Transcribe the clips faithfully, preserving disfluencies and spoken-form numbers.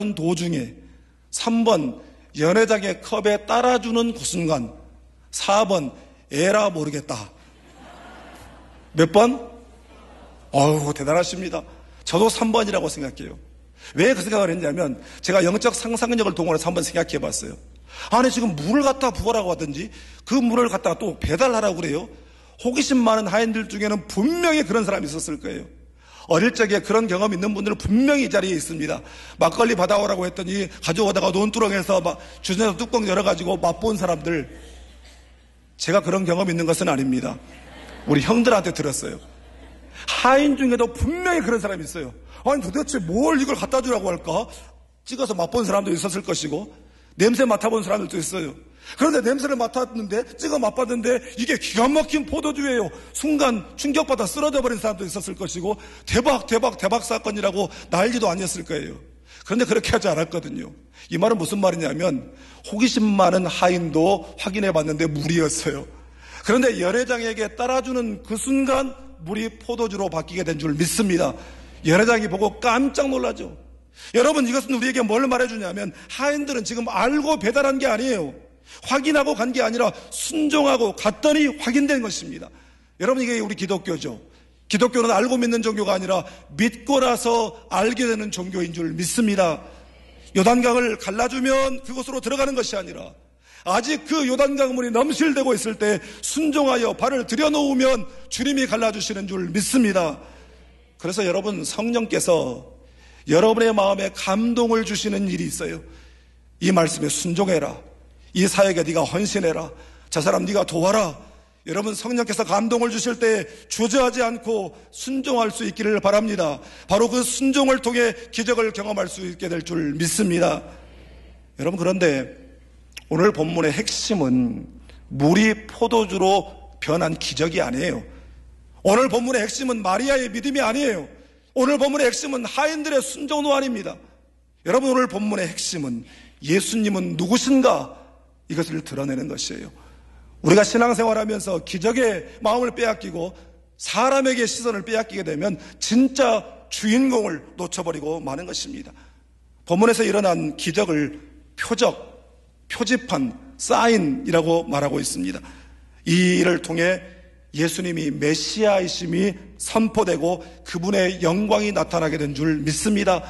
도중에, 삼 번 연회장의 컵에 따라주는 그 순간, 사 번 에라 모르겠다. 몇 번? 어우, 대단하십니다. 저도 삼 번이라고 생각해요. 왜 그 생각을 했냐면 제가 영적 상상력을 동원해서 한번 생각해 봤어요. 아니 지금 물을 갖다 부으라고 하든지 그 물을 갖다가 또 배달하라고 그래요. 호기심 많은 하인들 중에는 분명히 그런 사람이 있었을 거예요. 어릴 적에 그런 경험 있는 분들은 분명히 이 자리에 있습니다. 막걸리 받아오라고 했더니 가져오다가 논두렁에서 막 주전에서 뚜껑 열어가지고 맛본 사람들. 제가 그런 경험 있는 것은 아닙니다. 우리 형들한테 들었어요. 하인 중에도 분명히 그런 사람이 있어요. 아니 도대체 뭘 이걸 갖다 주라고 할까? 찍어서 맛본 사람도 있었을 것이고 냄새 맡아본 사람들도 있어요. 그런데 냄새를 맡았는데 찍어 맛봤는데 이게 기가 막힌 포도주예요. 순간 충격받아 쓰러져 버린 사람도 있었을 것이고 대박 대박 대박 사건이라고 난리도 아니었을 거예요. 그런데 그렇게 하지 않았거든요. 이 말은 무슨 말이냐면 호기심 많은 하인도 확인해 봤는데 물이었어요. 그런데 연회장에게 따라주는 그 순간 물이 포도주로 바뀌게 된 줄 믿습니다. 연회장이 보고 깜짝 놀라죠. 여러분, 이것은 우리에게 뭘 말해주냐면 하인들은 지금 알고 배달한 게 아니에요. 확인하고 간 게 아니라 순종하고 갔더니 확인된 것입니다. 여러분, 이게 우리 기독교죠. 기독교는 알고 믿는 종교가 아니라 믿고 나서 알게 되는 종교인 줄 믿습니다. 요단강을 갈라주면 그곳으로 들어가는 것이 아니라 아직 그 요단강 물이 넘실대고 있을 때 순종하여 발을 들여놓으면 주님이 갈라주시는 줄 믿습니다. 그래서 여러분, 성령께서 여러분의 마음에 감동을 주시는 일이 있어요. 이 말씀에 순종해라. 이 사역에 네가 헌신해라. 저 사람 네가 도와라. 여러분, 성령께서 감동을 주실 때 주저하지 않고 순종할 수 있기를 바랍니다. 바로 그 순종을 통해 기적을 경험할 수 있게 될 줄 믿습니다. 여러분, 그런데 오늘 본문의 핵심은 물이 포도주로 변한 기적이 아니에요. 오늘 본문의 핵심은 마리아의 믿음이 아니에요. 오늘 본문의 핵심은 하인들의 순종도 아닙니다. 여러분, 오늘 본문의 핵심은 예수님은 누구신가? 이것을 드러내는 것이에요. 우리가 신앙생활하면서 기적의 마음을 빼앗기고 사람에게 시선을 빼앗기게 되면 진짜 주인공을 놓쳐버리고 마는 것입니다. 본문에서 일어난 기적을 표적, 표지판, 사인이라고 말하고 있습니다. 이 일을 통해 예수님이 메시아이심이 선포되고 그분의 영광이 나타나게 된 줄 믿습니다.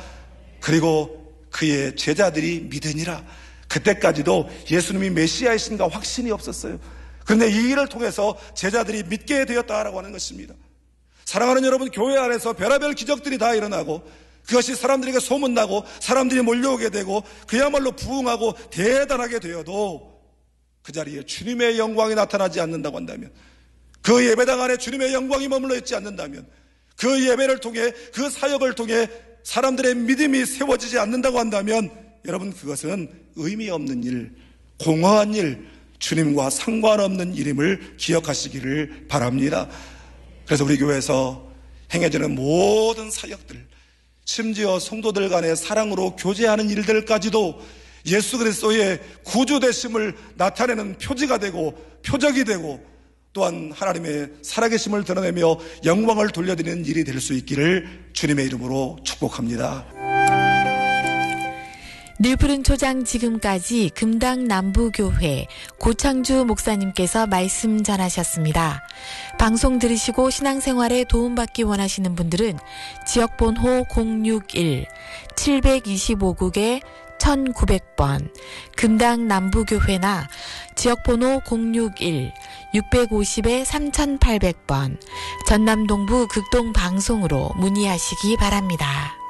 그리고 그의 제자들이 믿으니라. 그때까지도 예수님이 메시아이신가 확신이 없었어요. 그런데 이 일을 통해서 제자들이 믿게 되었다라고 하는 것입니다. 사랑하는 여러분, 교회 안에서 별의별 기적들이 다 일어나고 그것이 사람들에게 소문나고 사람들이 몰려오게 되고 그야말로 부흥하고 대단하게 되어도 그 자리에 주님의 영광이 나타나지 않는다고 한다면, 그 예배당 안에 주님의 영광이 머물러 있지 않는다면, 그 예배를 통해 그 사역을 통해 사람들의 믿음이 세워지지 않는다고 한다면 여러분, 그것은 의미 없는 일, 공허한 일, 주님과 상관없는 일임을 기억하시기를 바랍니다. 그래서 우리 교회에서 행해지는 모든 사역들, 심지어 성도들 간의 사랑으로 교제하는 일들까지도 예수 그리스도의 구주되심을 나타내는 표지가 되고 표적이 되고 또한 하나님의 살아계심을 드러내며 영광을 돌려드리는 일이 될 수 있기를 주님의 이름으로 축복합니다. 늘 푸른 초장 지금까지 금당 남부교회 고창주 목사님께서 말씀 전하셨습니다. 방송 들으시고 신앙생활에 도움받기 원하시는 분들은 지역번호 공육일 칠이오국에 천구백 번 금당 남부교회나 지역번호 공육일 육오공에 삼팔백 번 전남동부 극동방송으로 문의하시기 바랍니다.